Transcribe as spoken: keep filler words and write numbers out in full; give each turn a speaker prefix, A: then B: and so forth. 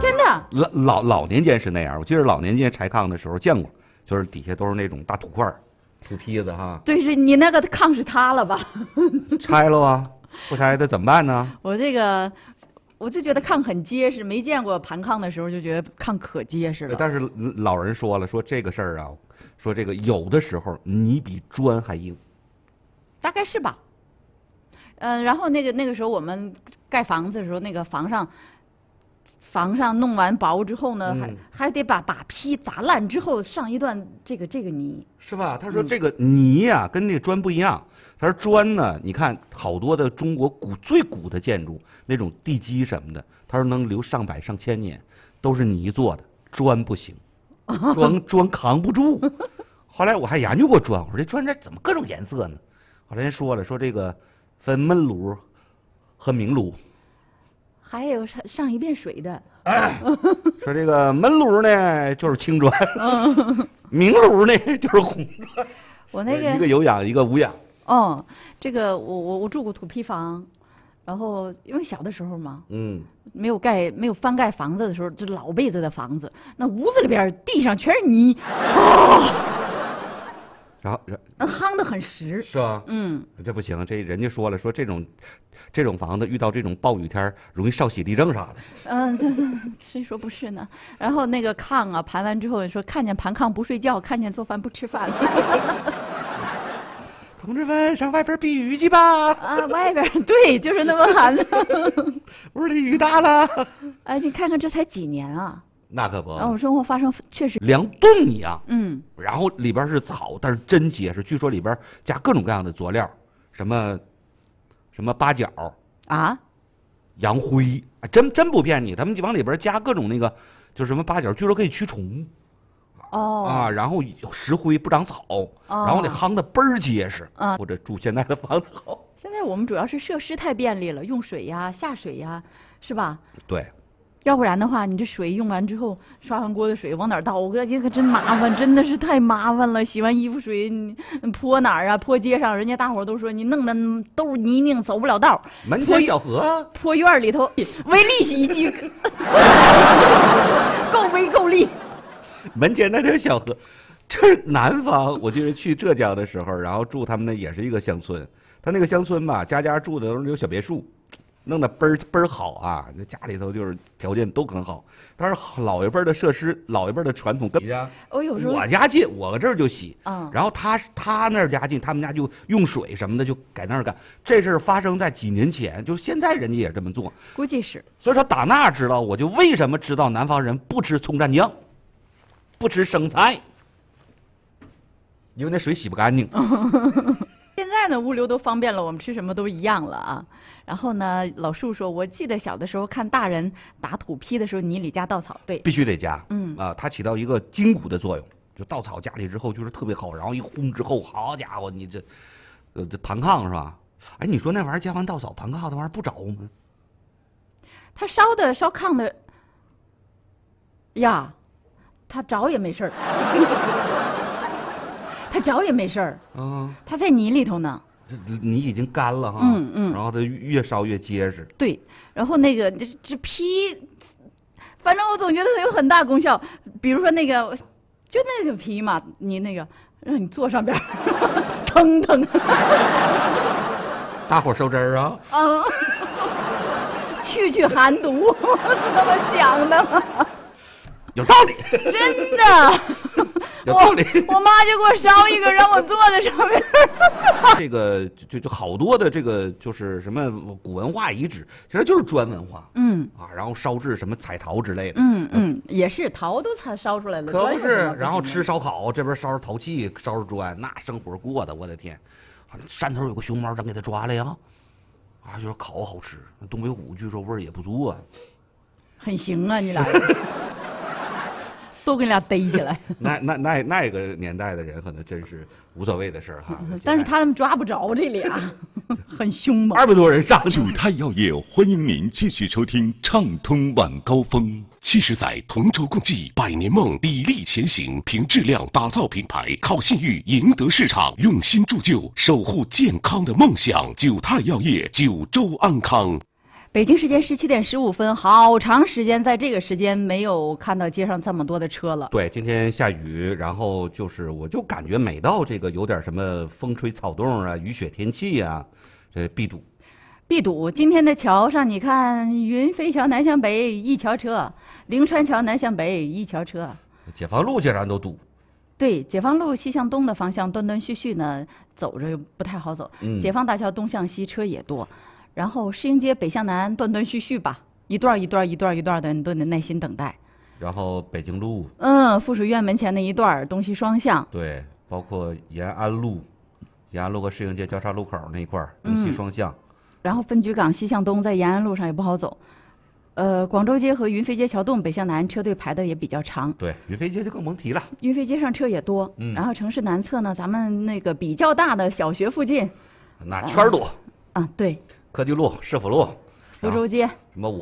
A: 真的。
B: 老老老年间是那样，我记得老年间拆炕的时候见过，就是底下都是那种大土块儿、土坯子哈。
A: 对，是你那个炕是塌了吧？
B: 拆了啊，不拆的怎么办呢？
A: 我这个。我就觉得炕很结实，没见过盘炕的时候就觉得炕可结实了。
B: 但是老人说了，说这个事儿啊，说这个有的时候泥比砖还硬，
A: 大概是吧。嗯、呃，然后那个那个时候我们盖房子的时候，那个房上房上弄完薄之后呢，嗯、还还得把把坯砸烂之后上一段这个这个泥，
B: 是吧？他说这个泥呀、啊、跟那个砖不一样。他说砖呢，你看好多的中国古最古的建筑，那种地基什么的，他说能留上百上千年，都是泥做的，砖不行，砖砖扛不住。后来我还研究过砖，我说这砖这怎么各种颜色呢？后来人说了，说这个分闷炉和明炉，
A: 还有上上一遍水的。
B: 哎、说这个闷炉呢就是青砖，明炉呢就是红砖。
A: 我那个
B: 一个有氧，一个无氧。
A: 哦，这个我我我住过土坯房，然后因为小的时候嘛，嗯，没有盖没有翻盖房子的时候，就老辈子的房子，那屋子里边地上全是泥，哦，
B: 然后
A: 那夯得很实，
B: 是吧？嗯，这不行，这人家说了，说这种这种房子遇到这种暴雨天容易烧洗地症啥的。
A: 嗯，对对，谁说不是呢？然后那个炕啊，盘完之后说看见盘炕不睡觉，看见做饭不吃饭。
B: 同志们，上外边避雨去吧！
A: 啊，外边对，就是那么寒。
B: 屋里雨大了。
A: 哎，你看看这才几年啊！
B: 那可不。
A: 然后生活发生确实
B: 凉冻一样。
A: 嗯。
B: 然后里边是草，但是真结实。据说里边加各种各样的佐料，什么什么八角
A: 啊，
B: 洋灰，真真不骗你，他们往里边加各种那个，就是什么八角，据说可以驱虫。
A: 哦
B: 啊，然后石灰不长草，哦、然后那夯的倍儿结实，
A: 啊，
B: 或者住现在的房子好。
A: 现在我们主要是设施太便利了，用水呀、下水呀，是吧？
B: 对。
A: 要不然的话，你这水用完之后，刷完锅的水往哪儿倒？我感觉可真麻烦，真的是太麻烦了。洗完衣服水你泼哪儿啊？泼街上，人家大伙都说你弄的都是泥泞，走不了道。
B: 门前小河，
A: 泼院里头，微粒洗衣机，够微够力。
B: 门前那条小河，这是南方。我记得去浙江的时候，然后住他们那也是一个乡村，他那个乡村吧，家家住的都是有小别墅，弄得倍儿倍儿好啊，那家里头就是条件都很好。但是老一辈的设施，老一辈的传统跟
A: 我有时候
B: 我家近，我这儿就洗，
A: 嗯，
B: 然后他他那儿家近，他们家就用水什么的就在那儿干。这事儿发生在几年前，就现在人家也这么做，
A: 估计是。
B: 所以说打那知道，我就为什么知道南方人不吃葱蘸酱。不吃生菜，因为那水洗不干净。
A: 现在呢，物流都方便了，我们吃什么都一样了啊。然后呢，老树说，我记得小的时候看大人打土坯的时候，泥里加稻草，对，
B: 必须得加，
A: 嗯
B: 啊，它起到一个筋骨的作用。就稻草加里之后就是特别好，然后一烘之后，好家伙，你这，呃，这盘炕是吧？哎，你说那玩意儿加完稻草盘炕，那玩意儿不着吗？
A: 他烧的烧炕的呀。他着也没事儿，他着也没事儿，嗯，他在泥里头呢，
B: 这泥已经干了哈，
A: 嗯嗯，
B: 然后它越烧越结实，
A: 对，然后那个这这坯，反正我总觉得它有很大功效，比如说那个，就那个坯嘛，你那个让你坐上边，腾腾，
B: 大伙收汁儿啊，
A: 啊，去去寒毒，那么讲的。
B: 有道理，
A: 真的，
B: 有道理。
A: 我, 我妈就给我烧一个，让我坐在上面。
B: 这个就就好多的这个就是什么古文化遗址，其实就是砖文化，嗯啊，然后烧制什么彩陶之类的，
A: 嗯嗯，也是陶都才烧出来了，
B: 可不是。然后吃烧烤，这边烧着陶器，烧着砖，那生活过的，我的天！山头有个熊猫，咱给它抓了呀，啊，就说烤好吃。东北虎据说味儿也不错，
A: 很行啊，你俩。都给你俩逮起来。
B: 那那那那个年代的人可能真是无所谓的事儿哈。
A: 但是他们抓不着这俩，很凶猛。
B: 二百多人上。
C: 九太药业欢迎您继续收听《畅通晚高峰》。七十载同舟共济，百年梦砥砺前行，凭质量打造品牌，靠信誉赢得市场，用心铸就守护健康的梦想。九太药业，九州安康。
A: 北京时间十七点十五分，好长时间在这个时间没有看到街上这么多的车了。
B: 对，今天下雨，然后就是我就感觉每到这个有点什么风吹草动啊、雨雪天气啊，这必堵。
A: 必堵。今天的桥上，你看云飞桥南向北一桥车，灵川桥南向北一桥车。
B: 解放路竟然都堵。
A: 对，解放路西向东的方向断断续续呢，走着不太好走。
B: 嗯、
A: 解放大桥东向西车也多。然后市营街北向南断断续续吧，一段一段一段一段的，你都得耐心等待。
B: 然后北京路，
A: 嗯，附属医院门前那一段东西双向。
B: 对，包括延安路，延安路和市营街交叉路口那一块东西双向。
A: 嗯、然后分局港西向东在延安路上也不好走。呃，广州街和云飞街桥洞北向南车队排的也比较长。
B: 对，云飞街就更甭提了。
A: 云飞街上车也多。嗯。然后城市南侧呢，咱们那个比较大的小学附近，
B: 那圈多。
A: 啊，对。
B: 科技路、市府路、
A: 福州街，
B: 什么武